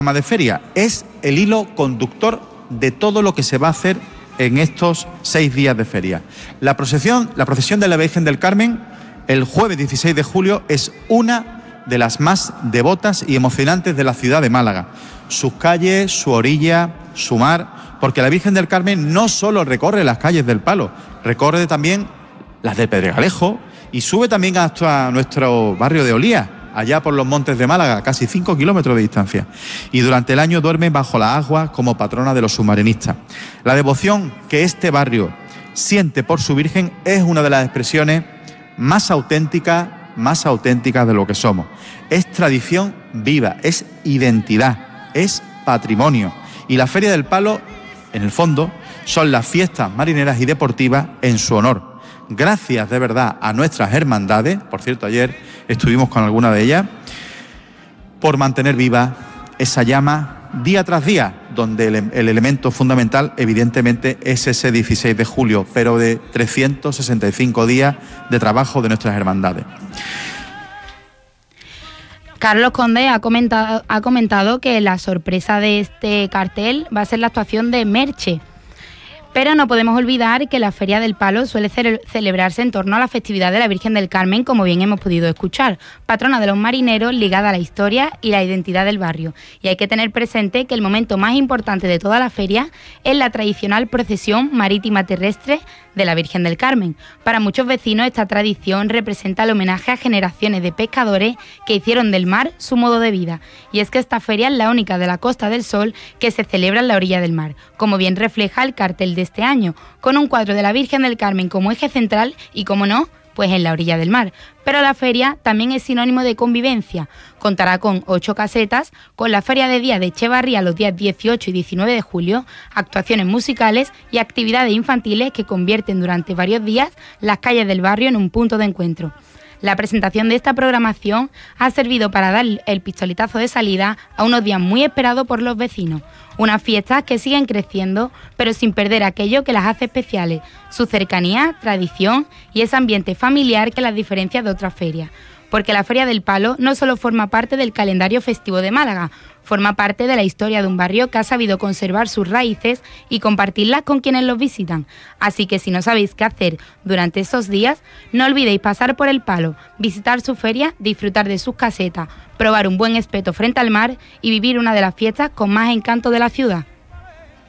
de feria, es el hilo conductor de todo lo que se va a hacer en estos 6 días de feria. La procesión de la Virgen del Carmen, el jueves 16 de julio, es una de las más devotas y emocionantes de la ciudad de Málaga. Sus calles, su orilla, su mar, porque la Virgen del Carmen no solo recorre las calles del Palo, recorre también las del Pedregalejo y sube también hasta nuestro barrio de Olía, allá por los montes de Málaga, casi 5 kilómetros de distancia. Y durante el año duerme bajo las aguas como patrona de los submarinistas. La devoción que este barrio siente por su Virgen es una de las expresiones más auténticas de lo que somos. Es tradición viva, es identidad, es patrimonio. Y la Feria del Palo, en el fondo, son las fiestas marineras y deportivas en su honor. Gracias de verdad a nuestras hermandades, por cierto, ayer estuvimos con alguna de ellas, por mantener viva esa llama día tras día, donde el elemento fundamental evidentemente es ese 16 de julio, pero de 365 días de trabajo de nuestras hermandades. Carlos Conde ha comentado que la sorpresa de este cartel va a ser la actuación de Merche. Pero no podemos olvidar que la Feria del Palo suele celebrarse en torno a la festividad de la Virgen del Carmen, como bien hemos podido escuchar, patrona de los marineros, ligada a la historia y la identidad del barrio. Y hay que tener presente que el momento más importante de toda la feria es la tradicional procesión marítima terrestre de la Virgen del Carmen. Para muchos vecinos esta tradición representa el homenaje a generaciones de pescadores que hicieron del mar su modo de vida. Y es que esta feria es la única de la Costa del Sol que se celebra en la orilla del mar, como bien refleja el cartel de este año, con un cuadro de la Virgen del Carmen como eje central y, como no, pues en la orilla del mar. Pero la feria también es sinónimo de convivencia. Contará con 8 casetas, con la Feria de Día de Echevarría los días 18 y 19 de julio, actuaciones musicales y actividades infantiles que convierten durante varios días las calles del barrio en un punto de encuentro. La presentación de esta programación ha servido para dar el pistoletazo de salida a unos días muy esperados por los vecinos. Unas fiestas que siguen creciendo, pero sin perder aquello que las hace especiales, su cercanía, tradición y ese ambiente familiar que las diferencia de otras ferias. Porque la Feria del Palo no solo forma parte del calendario festivo de Málaga, forma parte de la historia de un barrio que ha sabido conservar sus raíces y compartirlas con quienes los visitan. Así que si no sabéis qué hacer durante esos días, no olvidéis pasar por el Palo, visitar su feria, disfrutar de sus casetas, probar un buen espeto frente al mar y vivir una de las fiestas con más encanto de la ciudad.